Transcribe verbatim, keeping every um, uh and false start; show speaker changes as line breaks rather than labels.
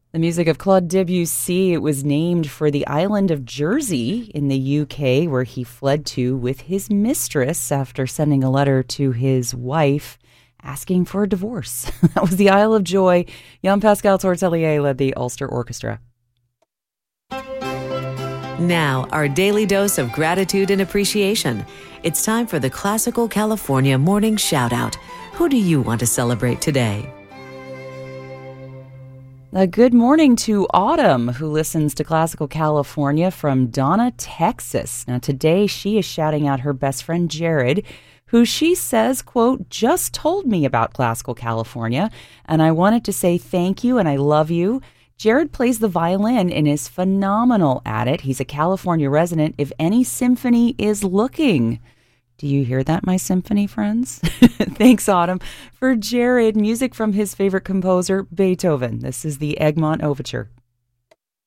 The music of Claude Debussy. It was named for the island of Jersey in the U K, where he fled to with his mistress after sending a letter to his wife asking for a divorce. That was the Isle of Joy. Jean-Pascal Tortelier led the Ulster Orchestra.
Now, our daily dose of gratitude and appreciation. It's time for the Classical California Morning Shoutout. Who do you want to celebrate today?
A good morning to Autumn, who listens to Classical California from Donna, Texas. Now, today she is shouting out her best friend Jared, who she says, quote, just told me about Classical California, and I wanted to say thank you and I love you. Jared plays the violin and is phenomenal at it. He's a California resident if any symphony is looking. Do you hear that, my symphony friends? Thanks, Autumn. For Jared, music from his favorite composer, Beethoven. This is the Egmont Overture.